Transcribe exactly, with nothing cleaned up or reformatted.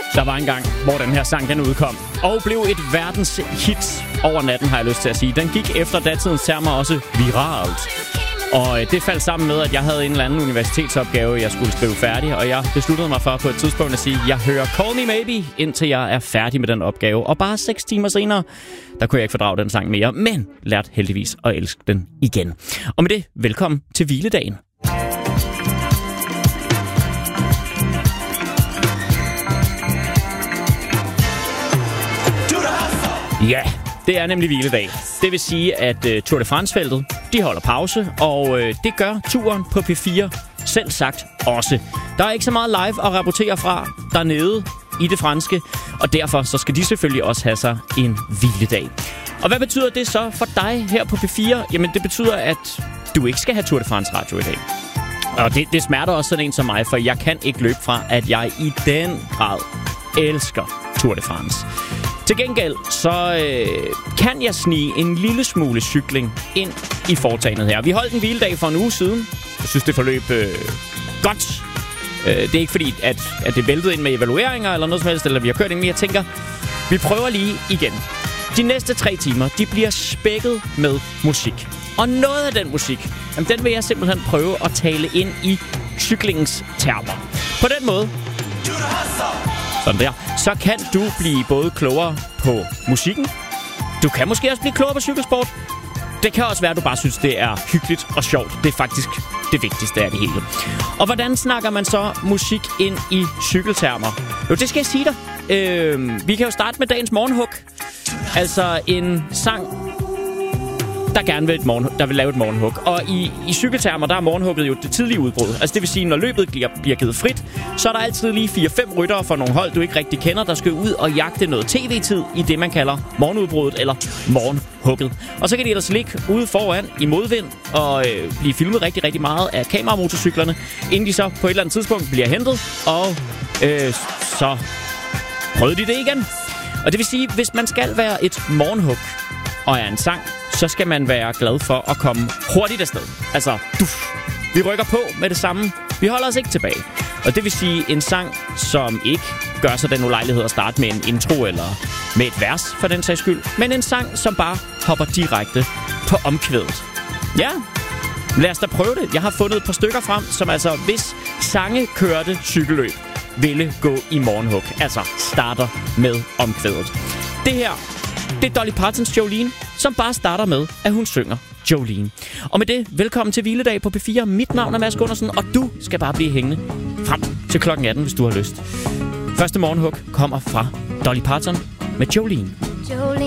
Der var en gang, hvor den her sang den udkom, og blev et verdens hit over natten, har jeg lyst til at sige. Den gik efter datidens termer også viralt. Og det faldt sammen med, at jeg havde en eller anden universitetsopgave, jeg skulle skrive færdig, og jeg besluttede mig for på et tidspunkt at sige, at jeg hører Call Me Maybe, indtil jeg er færdig med den opgave. Og bare seks timer senere, der kunne jeg ikke fordrage den sang mere, men lærte heldigvis at elske den igen. Og med det, velkommen til hviledagen. Ja, det er nemlig hviledag. Det vil sige, at uh, Tour de France-feltet, de holder pause, og uh, det gør turen på P fire selv sagt også. Der er ikke så meget live at rapportere fra dernede i det franske, og derfor så skal de selvfølgelig også have sig en hviledag. Og hvad betyder det så for dig her på P fire? Jamen, det betyder, at du ikke skal have Tour de France-radio i dag. Og det, det smerter også sådan en som mig, for jeg kan ikke løbe fra, at jeg i den grad elsker Tour de France. Til gengæld så øh, kan jeg snige en lille smule cykling ind i foretagendet her. Vi holdt en hviledag for en uge siden. Jeg synes, det forløb øh, godt. Øh, det er ikke fordi, at, at det væltede ind med evalueringer eller noget som helst, eller vi har kørt ind, men jeg tænker, vi prøver lige igen. De næste tre timer, de bliver spækket med musik. Og noget af den musik, jamen, den vil jeg simpelthen prøve at tale ind i cyklingens termer. På den måde, sådan der, så kan du blive både klogere på musikken. Du kan måske også blive klogere på cykelsport. Det kan også være, at du bare synes, det er hyggeligt og sjovt. Det er faktisk det vigtigste af det hele. Og hvordan snakker man så musik ind i cykeltermer? Jo, det skal jeg sige dig. Øh, vi kan jo starte med dagens morgenhug. Altså en sang, der gerne vil, et morgen, der vil lave et morgenhug. Og i, i cykeltermer, der er morgenhugget jo det tidlige udbrud. Altså det vil sige, når løbet bliver, bliver givet frit, så er der altid lige fire fem ryttere for nogle hold, du ikke rigtig kender, der skal ud og jagte noget tv-tid i det, man kalder morgenudbruddet eller morgenhugget. Og så kan de ellers ligge ude foran i modvind og øh, blive filmet rigtig, rigtig meget af kameramotorcyklerne, inden de så på et eller andet tidspunkt bliver hentet, og øh, så prøvede de det igen. Og det vil sige, hvis man skal være et morgenhug og er en sang, så skal man være glad for at komme hurtigt afsted. Altså, duf. Vi rykker på med det samme. Vi holder os ikke tilbage. Og det vil sige en sang, som ikke gør sig den ulejlighed at starte med en intro eller med et vers for den sags skyld, men en sang, som bare hopper direkte på omkvædet. Ja, lad os da prøve det. Jeg har fundet et par stykker frem, som altså, hvis sange kørte cykelløb, ville gå i morgenhug. Altså, starter med omkvædet. Det her, det er Dolly Partons Jolene, som bare starter med, at hun synger Jolene. Og med det, velkommen til hviledag på P fire. Mit navn er Mads Gundersen, og du skal bare blive hængende frem til klokken atten, hvis du har lyst. Første morgenhug kommer fra Dolly Parton med Jolene. Jolene.